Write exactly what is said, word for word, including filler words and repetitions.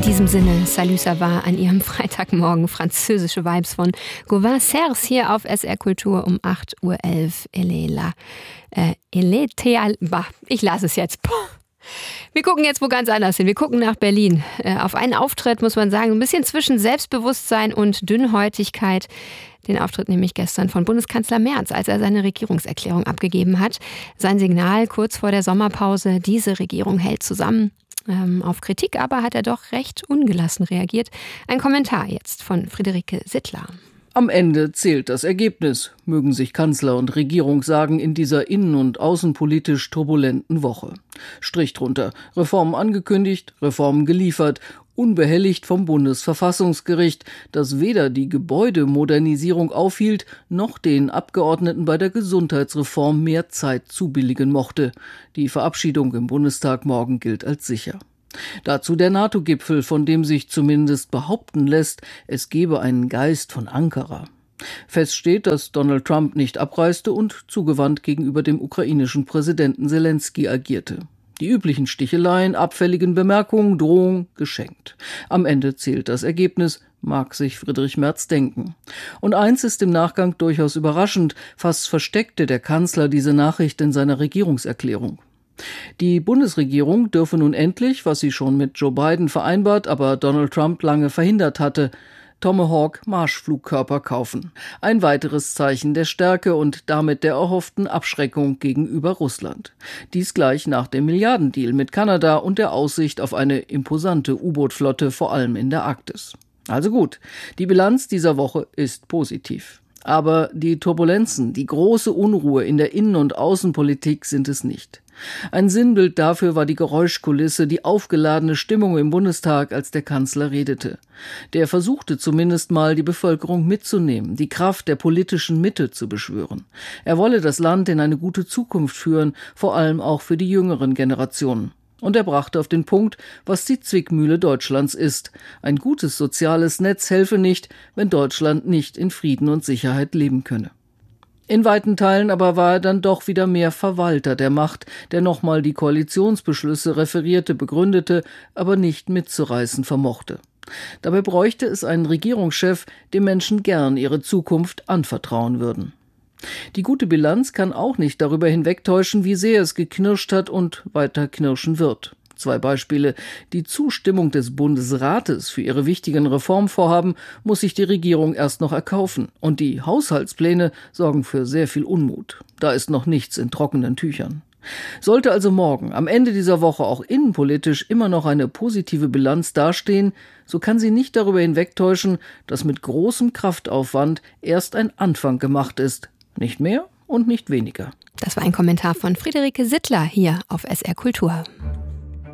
In diesem Sinne, salut ça va an Ihrem Freitagmorgen, französische Vibes von Gauvin Serres hier auf S R Kultur um acht Uhr elf. Elela. Äh, Eleteal. Bah, ich lasse es jetzt. Boah. Wir gucken jetzt wo ganz anders hin. Wir gucken nach Berlin. Äh, auf einen Auftritt, muss man sagen, ein bisschen zwischen Selbstbewusstsein und Dünnhäutigkeit. Den Auftritt nämlich gestern von Bundeskanzler Merz, als er seine Regierungserklärung abgegeben hat. Sein Signal kurz vor der Sommerpause, diese Regierung hält zusammen. Ähm, auf Kritik aber hat er doch recht ungelassen reagiert. Ein Kommentar jetzt von Friederike Sittler. Am Ende zählt das Ergebnis, mögen sich Kanzler und Regierung sagen in dieser innen- und außenpolitisch turbulenten Woche. Strich drunter, Reformen angekündigt, Reformen geliefert, unbehelligt vom Bundesverfassungsgericht, das weder die Gebäudemodernisierung aufhielt, noch den Abgeordneten bei der Gesundheitsreform mehr Zeit zubilligen mochte. Die Verabschiedung im Bundestag morgen gilt als sicher. Dazu der NATO-Gipfel, von dem sich zumindest behaupten lässt, es gebe einen Geist von Ankara. Fest steht, dass Donald Trump nicht abreiste und zugewandt gegenüber dem ukrainischen Präsidenten Selenskyj agierte. Die üblichen Sticheleien, abfälligen Bemerkungen, Drohung, geschenkt. Am Ende zählt das Ergebnis, mag sich Friedrich Merz denken. Und eins ist im Nachgang durchaus überraschend, fast versteckte der Kanzler diese Nachricht in seiner Regierungserklärung. Die Bundesregierung dürfe nun endlich, was sie schon mit Joe Biden vereinbart, aber Donald Trump lange verhindert hatte, Tomahawk-Marschflugkörper kaufen. Ein weiteres Zeichen der Stärke und damit der erhofften Abschreckung gegenüber Russland. Dies gleich nach dem Milliardendeal mit Kanada und der Aussicht auf eine imposante U-Boot-Flotte, vor allem in der Arktis. Also gut, die Bilanz dieser Woche ist positiv. Aber die Turbulenzen, die große Unruhe in der Innen- und Außenpolitik sind es nicht. Ein Sinnbild dafür war die Geräuschkulisse, die aufgeladene Stimmung im Bundestag, als der Kanzler redete. Der versuchte zumindest mal, die Bevölkerung mitzunehmen, die Kraft der politischen Mitte zu beschwören. Er wolle das Land in eine gute Zukunft führen, vor allem auch für die jüngeren Generationen. Und er brachte auf den Punkt, was die Zwickmühle Deutschlands ist. Ein gutes soziales Netz helfe nicht, wenn Deutschland nicht in Frieden und Sicherheit leben könne. In weiten Teilen aber war er dann doch wieder mehr Verwalter der Macht, der nochmal die Koalitionsbeschlüsse referierte, begründete, aber nicht mitzureißen vermochte. Dabei bräuchte es einen Regierungschef, dem Menschen gern ihre Zukunft anvertrauen würden. Die gute Bilanz kann auch nicht darüber hinwegtäuschen, wie sehr es geknirscht hat und weiter knirschen wird. Zwei Beispiele. Die Zustimmung des Bundesrates für ihre wichtigen Reformvorhaben muss sich die Regierung erst noch erkaufen. Und die Haushaltspläne sorgen für sehr viel Unmut. Da ist noch nichts in trockenen Tüchern. Sollte also morgen, am Ende dieser Woche, auch innenpolitisch immer noch eine positive Bilanz dastehen, so kann sie nicht darüber hinwegtäuschen, dass mit großem Kraftaufwand erst ein Anfang gemacht ist. Nicht mehr und nicht weniger. Das war ein Kommentar von Friederike Sittler hier auf S R Kultur.